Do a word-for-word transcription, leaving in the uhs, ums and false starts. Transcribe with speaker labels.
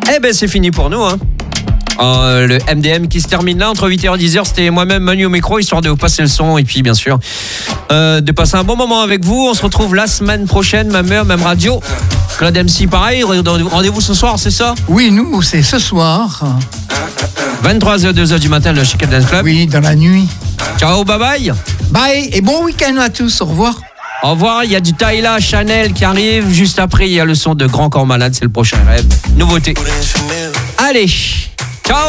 Speaker 1: Eh ben c'est fini pour nous, hein. Euh, le M D M qui se termine là entre huit heures et dix heures. C'était moi-même Manu au micro, histoire de vous passer le son et puis bien sûr euh, de passer un bon moment avec vous. On se retrouve la semaine prochaine, même heure, même radio. Claude M C pareil, rendez-vous ce soir, c'est ça?
Speaker 2: Oui, nous c'est ce soir.
Speaker 1: vingt-trois heures, deux heures du matin, le Chic Dance Club.
Speaker 2: Oui, dans la nuit.
Speaker 1: Ciao, bye bye.
Speaker 2: Bye et bon week-end à tous, au revoir.
Speaker 1: Au revoir, il y a du Tyla, Chanel qui arrive. Juste après, il y a le son de Grand Corps Malade, c'est le prochain rêve. Nouveauté. Allez.